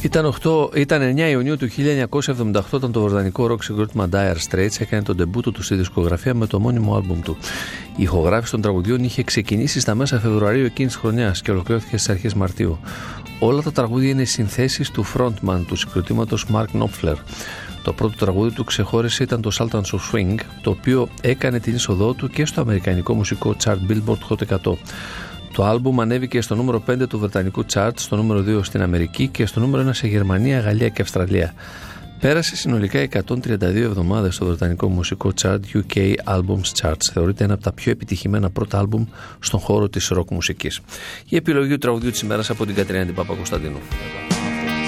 Ήταν 9 Ιουνίου του 1978 όταν το βρετανικό rock συγκρότημα Dire Straits έκανε τον ντεμπούτο του στη δισκογραφία με το μόνιμο άλμπουμ του. Η ηχογράφηση των τραγουδιών είχε ξεκινήσει στα μέσα Φεβρουαρίου εκείνης της χρονιάς και ολοκληρώθηκε στις αρχές Μαρτίου. Όλα τα τραγούδια είναι συνθέσεις του frontman του συγκροτήματος Mark Knopfler. Το πρώτο τραγούδι του ξεχώρισε ήταν το Sultans of Swing, το οποίο έκανε την είσοδό του και στο αμερικανικό μουσικό chart Billboard Hot 100. Το άλμπουμ ανέβηκε στο νούμερο 5 του βρετανικού chart, στο νούμερο 2 στην Αμερική και στο νούμερο 1 σε Γερμανία, Γαλλία και Αυστραλία. Πέρασε συνολικά 132 εβδομάδες στο βρετανικό μουσικό chart UK Albums Charts. Θεωρείται ένα από τα πιο επιτυχημένα πρώτα άλμπουμ στον χώρο της rock μουσικής. Η επιλογή του τραγουδιού της ημέρας από την Κατερίνα την Παπα-Κωνσταντίνου.